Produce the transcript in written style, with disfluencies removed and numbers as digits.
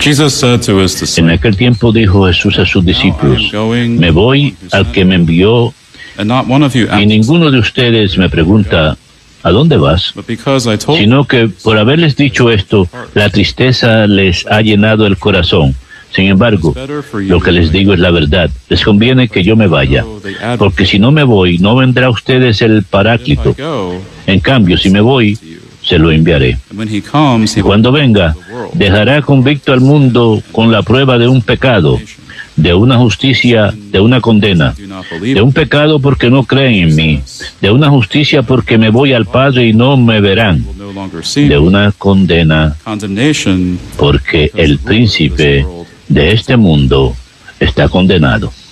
En aquel tiempo dijo Jesús a sus discípulos: me voy al que me envió, y ninguno de ustedes me pregunta: ¿a dónde vas? Sino que por haberles dicho esto, la tristeza les ha llenado el corazón. Sin embargo, lo que les digo es la verdad. Les conviene que yo me vaya, porque si no me voy, no vendrá a ustedes el Paráclito. En cambio, si me voy, se lo enviaré. Y cuando venga, dejará convicto al mundo con la prueba de un pecado, de una justicia, de una condena, de un pecado porque no creen en mí, de una justicia porque me voy al Padre y no me verán, de una condena porque el príncipe de este mundo está condenado.